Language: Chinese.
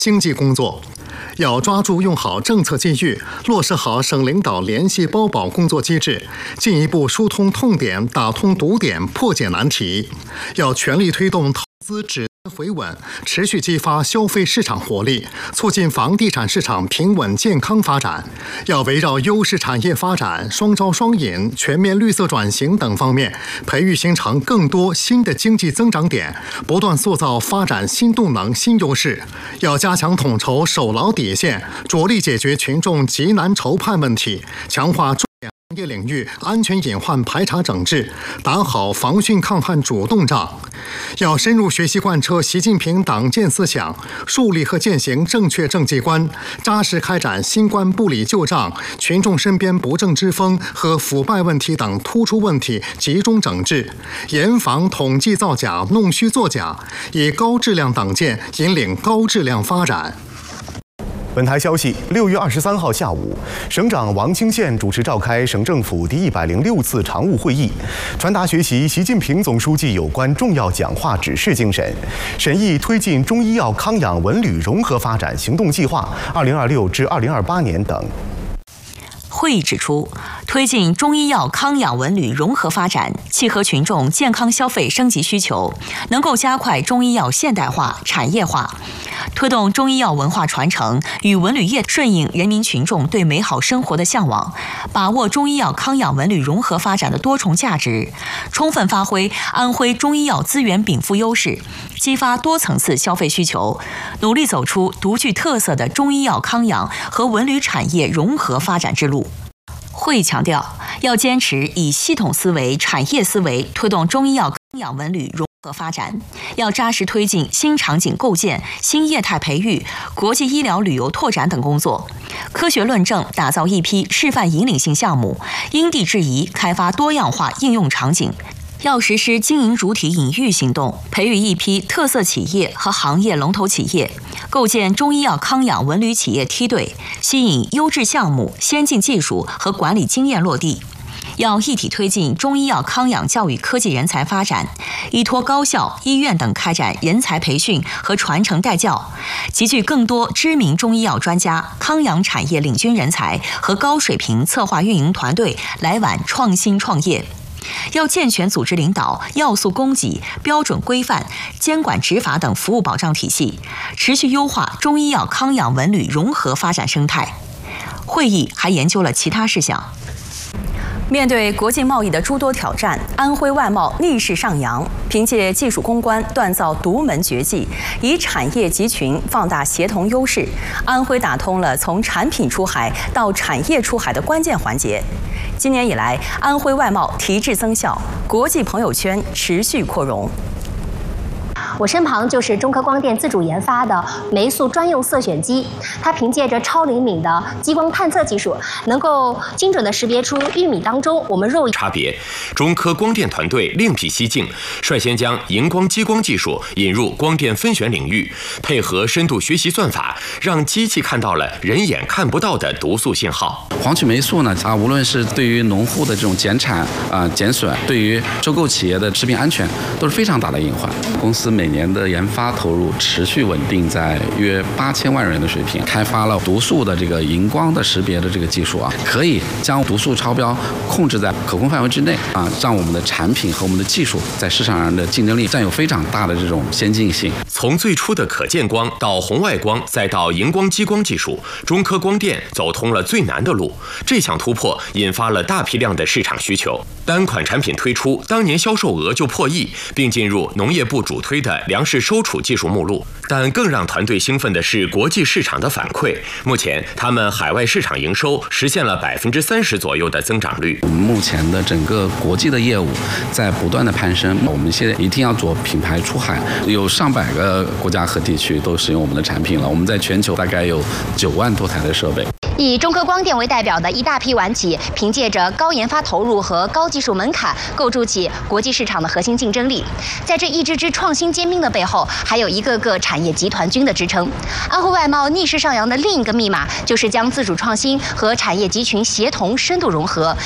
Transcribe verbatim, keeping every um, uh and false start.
经济工作。要抓住用好政策机遇，落实好省领导联系包保工作机制，进一步疏通痛点，打通堵点，破解难题。要全力推动投资止回稳，持续激发消费市场活力，促进房地产市场平稳健康发展。要围绕优势产业发展、双招双引、全面绿色转型等方面，培育形成更多新的经济增长点，不断塑造发展新动能、新优势。要加强统筹守牢底线，着力解决群众急难愁盼问题，强化重点行业领域安全隐患排查整治，打好防汛抗旱主动仗。要深入学习贯彻习近平党建思想，树立和践行正确政绩观，扎实开展新冠不理旧账、群众身边不正之风和腐败问题等突出问题集中整治，严防统计造假、弄虚作假，以高质量党建引领高质量发展。 本台消息，六月二十三号下午，省长王清县主持召开省政府第一百零六次常务会议，传达学习习近平总书记有关重要讲话指示精神，审议推进中医药康养文旅融合发展行动计划（二零二六至二零二八年）等。 会议指出，推进中医药康养文旅融合发展，契合群众健康消费升级需求，能够加快中医药现代化、产业化，推动中医药文化传承与文旅业顺应人民群众对美好生活的向往，把握中医药康养文旅融合发展的多重价值，充分发挥安徽中医药资源禀赋优势，激发多层次消费需求，努力走出独具特色的中医药康养和文旅产业融合发展之路。会议强调，要坚持以系统思维、产业思维推动中医药康养文旅融合发展，要扎实推进新场景构建、新业态培育、国际医疗旅游拓展等工作，科学论证打造一批示范引领性项目，因地制宜开发多样化应用场景。要实施经营主体引育行动，培育一批特色企业和行业龙头企业，构建中医药康养文旅企业梯队，吸引优质项目、先进技术和管理经验落地。要一体推进中医药康养教育科技人才发展，依托高校、医院等开展人才培训和传承带教，集聚更多知名中医药专家、康养产业领军人才和高水平策划运营团队来皖创新创业。要健全组织领导、要素供给、标准规范、监管执法等服务保障体系，持续优化中医药康养文旅融合发展生态。会议还研究了其他事项。面对国际贸易的诸多挑战，安徽外贸逆势上扬，凭借技术攻关锻造独门绝技，以产业集群放大协同优势，安徽打通了从产品出海到产业出海的关键环节。今年以来，安徽外贸提质增效，国际朋友圈持续扩容。 我身旁就是中科光电自主研发的霉素专用色选机，它凭借着超灵敏的激光探测技术，能够精准地识别出玉米当中我们肉差别。中科光电团队另辟蹊径，率先将荧光激光技术引入光电分选领域，配合深度学习算法，让机器看到了人眼看不到的毒素信号。 黄曲霉素呢，啊，无论是对于农户的这种减产啊、减损，对于收购企业的食品安全，都是非常大的隐患。公司每年的研发投入持续稳定在约八千万元的水平，开发了毒素的这个荧光的识别的这个技术啊，可以将毒素超标控制在可控范围之内啊，让我们的产品和我们的技术在市场上的竞争力占有非常大的这种先进性。 从最初的可见光到红外光，再到荧光激光技术，中科光电走通了最难的路。这项突破引发了大批量的市场需求，单款产品推出，当年销售额就破亿，并进入农业部主推的粮食收储技术目录。但更让团队兴奋的是国际市场的反馈，目前他们海外市场营收实现了百分之三十左右的增长率。 我们目前的整个国际的业务在不断的攀升，我们现在一定要做品牌出海，有上百个国家和地区都使用我们的产品了。我们在全球大概有九万多台的设备。 以中科光电为代表的一大批晚企，凭借着高研发投入和高技术门槛，构筑起国际市场的核心竞争力。在这一支支创新尖兵的背后，还有一个个产业集团军的支撑。安徽外贸逆势上扬的另一个密码，就是将自主创新和产业集群协同深度融合，